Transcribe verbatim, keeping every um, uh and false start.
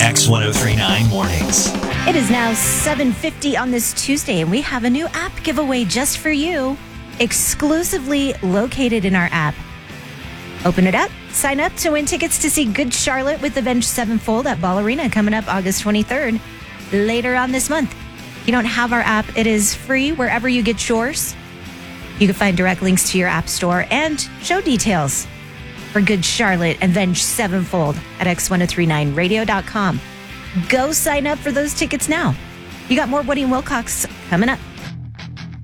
X ten thirty-nine Mornings. It is now seven fifty on this Tuesday, and we have a new app giveaway just for you, exclusively located in our app. Open it up, sign up to win tickets to see Good Charlotte with Avenged Sevenfold at Ball Arena coming up August twenty-third, later on this month. If you don't have our app, it is free wherever you get yours. You can find direct links to your app store and show details for Good Charlotte Avenged Sevenfold at X ten thirty-nine radio dot com. Go sign up for those tickets now. You got more Woody and Wilcox coming up.